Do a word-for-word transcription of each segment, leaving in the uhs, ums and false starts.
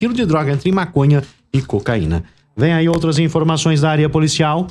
quilo de droga entre maconha e cocaína. Vem aí outras informações da área policial.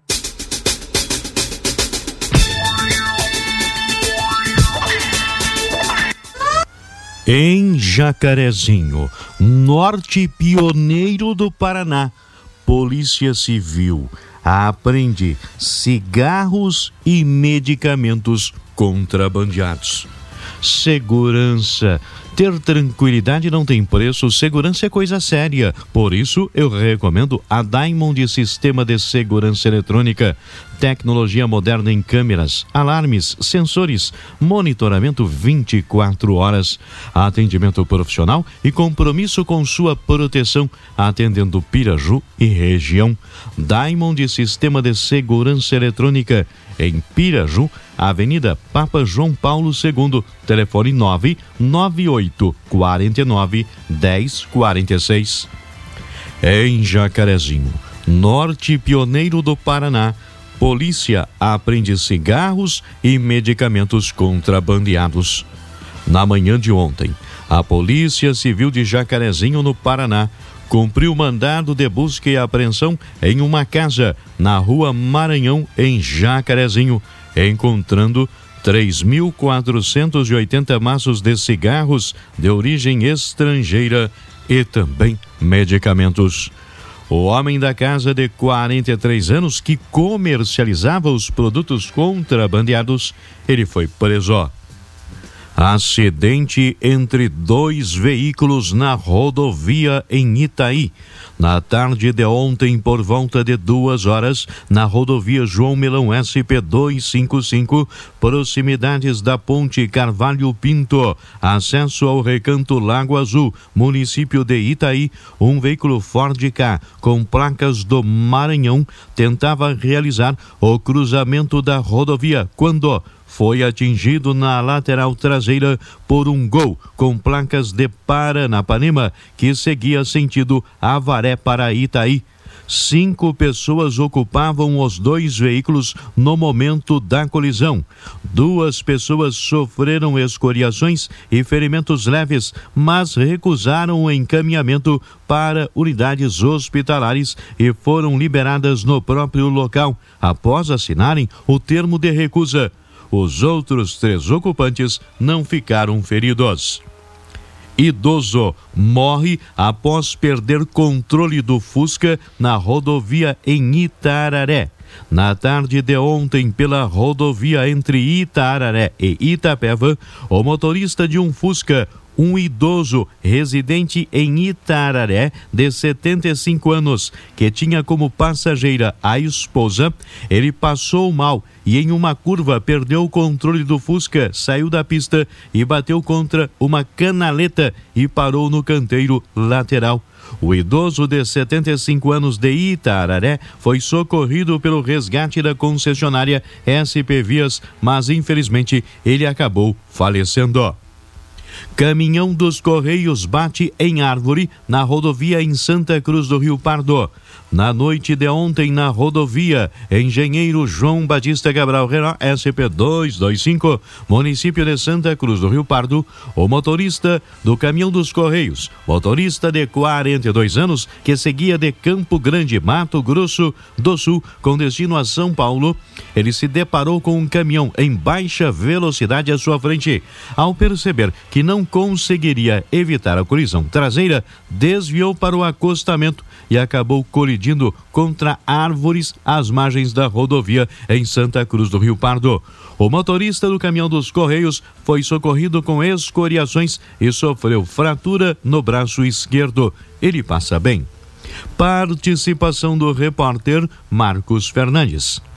Em Jacarezinho, norte pioneiro do Paraná, Polícia Civil apreende cigarros e medicamentos contrabandeados. Segurança. Ter tranquilidade não tem preço, segurança é coisa séria. Por isso, eu recomendo a Diamond Sistema de Segurança Eletrônica. Tecnologia moderna em câmeras, alarmes, sensores, monitoramento vinte e quatro horas. Atendimento profissional e compromisso com sua proteção, atendendo Piraju e região. Diamond Sistema de Segurança Eletrônica, em Piraju, Avenida Papa João Paulo segundo, telefone nove nove oito quatro nove um zero quatro seis. Em Jacarezinho, norte pioneiro do Paraná, polícia apreende cigarros e medicamentos contrabandeados. Na manhã de ontem, a Polícia Civil de Jacarezinho, no Paraná, cumpriu mandado de busca e apreensão em uma casa na Rua Maranhão, em Jacarezinho, encontrando três mil quatrocentos e oitenta maços de cigarros de origem estrangeira e também medicamentos. O homem da casa, de quarenta e três anos, que comercializava os produtos contrabandeados, ele foi preso. Acidente entre dois veículos na rodovia em Itaí. Na tarde de ontem, por volta de duas horas, na rodovia João Melão S P duzentos e cinquenta e cinco, proximidades da Ponte Carvalho Pinto, acesso ao Recanto Lago Azul, município de Itaí, um veículo Ford Ka com placas do Maranhão tentava realizar o cruzamento da rodovia quando foi atingido na lateral traseira por um Gol com placas de Paranapanema que seguia sentido Avaré para Itaí. Cinco pessoas ocupavam os dois veículos no momento da colisão. Duas pessoas sofreram escoriações e ferimentos leves, mas recusaram o encaminhamento para unidades hospitalares e foram liberadas no próprio local, após assinarem o termo de recusa. Os outros três ocupantes não ficaram feridos. Idoso morre após perder controle do Fusca na rodovia em Itararé. Na tarde de ontem, pela rodovia entre Itararé e Itapeva, o motorista de um Fusca, um idoso residente em Itararé, de setenta e cinco anos, que tinha como passageira a esposa, ele passou mal e em uma curva perdeu o controle do Fusca, saiu da pista e bateu contra uma canaleta e parou no canteiro lateral. O idoso de setenta e cinco anos de Itararé foi socorrido pelo resgate da concessionária S P Vias, mas infelizmente ele acabou falecendo. Caminhão dos Correios bate em árvore na rodovia em Santa Cruz do Rio Pardo. Na noite de ontem, na rodovia Engenheiro João Batista Cabral Renan, S P duzentos e vinte e cinco, município de Santa Cruz do Rio Pardo, o motorista do caminhão dos Correios, motorista de quarenta e dois anos, que seguia de Campo Grande, Mato Grosso do Sul, com destino a São Paulo, ele se deparou com um caminhão em baixa velocidade à sua frente. Ao perceber que não conseguiria evitar a colisão traseira, desviou para o acostamento e acabou colidindo contra árvores às margens da rodovia em Santa Cruz do Rio Pardo. O motorista do caminhão dos Correios foi socorrido com escoriações e sofreu fratura no braço esquerdo. Ele passa bem. Participação do repórter Marcos Fernandes.